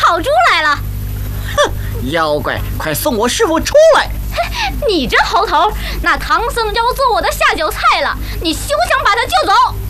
跑出来了。 哼，妖怪，快送我师傅出来！ 你这猴头，那唐僧就要做我的下酒菜了，你休想把他救走！